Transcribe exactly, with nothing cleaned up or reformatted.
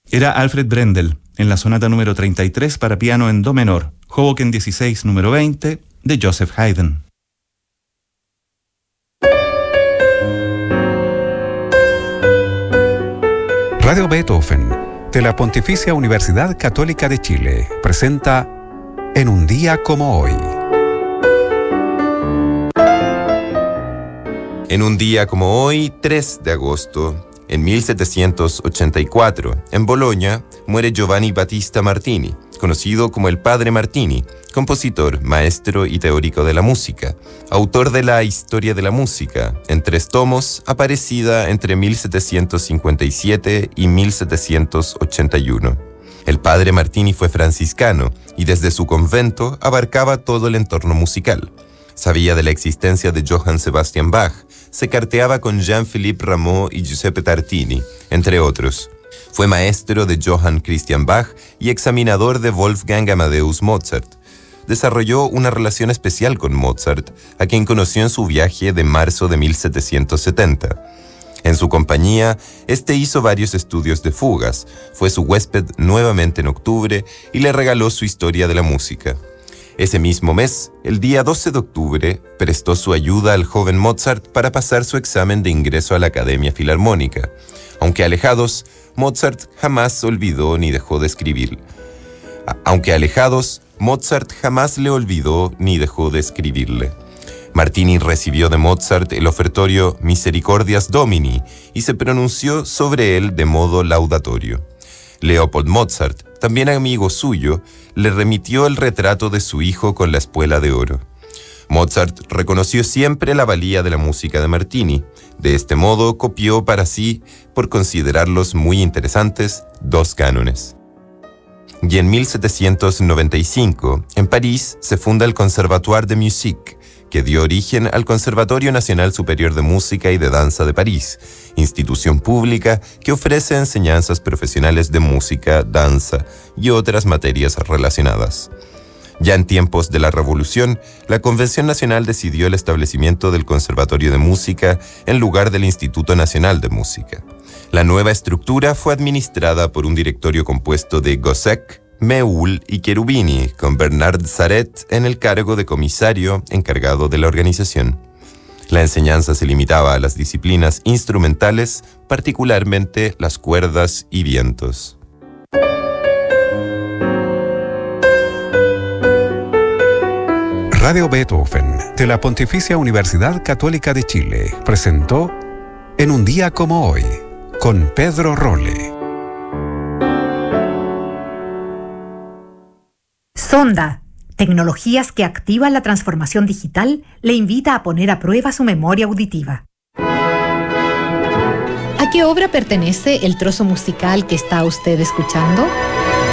era Alfred Brendel, en la sonata número treinta y tres para piano en do menor, Hoboken dieciséis número veinte, de Joseph Haydn. Radio Beethoven, de la Pontificia Universidad Católica de Chile, presenta En un día como hoy. En un día como hoy, tres de agosto, en mil setecientos ochenta y cuatro, en Bolonia, muere Giovanni Battista Martini, conocido como el Padre Martini, compositor, maestro y teórico de la música, autor de la Historia de la Música, en tres tomos, aparecida entre mil setecientos cincuenta y siete y mil setecientos ochenta y uno. El Padre Martini fue franciscano y desde su convento abarcaba todo el entorno musical. Sabía de la existencia de Johann Sebastian Bach, se carteaba con Jean-Philippe Rameau y Giuseppe Tartini, entre otros. Fue maestro de Johann Christian Bach y examinador de Wolfgang Amadeus Mozart. Desarrolló una relación especial con Mozart, a quien conoció en su viaje de marzo de mil setecientos setenta. En su compañía, este hizo varios estudios de fugas, fue su huésped nuevamente en octubre y le regaló su Historia de la Música. Ese mismo mes, el día doce de octubre, prestó su ayuda al joven Mozart para pasar su examen de ingreso a la Academia Filarmónica. Aunque alejados, Mozart jamás olvidó ni dejó de escribir. Aunque alejados, Mozart jamás le olvidó ni dejó de escribirle. Martini recibió de Mozart el ofertorio Misericordias Domini y se pronunció sobre él de modo laudatorio. Leopold Mozart, también amigo suyo, le remitió el retrato de su hijo con la espuela de oro. Mozart reconoció siempre la valía de la música de Martini. De este modo copió para sí, por considerarlos muy interesantes, dos cánones. Y en mil setecientos noventa y cinco, en París, se funda el Conservatoire de Musique, que dio origen al Conservatorio Nacional Superior de Música y de Danza de París, institución pública que ofrece enseñanzas profesionales de música, danza y otras materias relacionadas. Ya en tiempos de la Revolución, la Convención Nacional decidió el establecimiento del Conservatorio de Música en lugar del Instituto Nacional de Música. La nueva estructura fue administrada por un directorio compuesto de Gossec, Méhul y Cherubini, con Bernard Saret en el cargo de comisario encargado de la organización. La enseñanza se limitaba a las disciplinas instrumentales, particularmente las cuerdas y vientos. Radio Beethoven, de la Pontificia Universidad Católica de Chile, presentó En un día como hoy, con Pedro Rolle. Sonda, tecnologías que activan la transformación digital, le invita a poner a prueba su memoria auditiva. ¿A qué obra pertenece el trozo musical que está usted escuchando?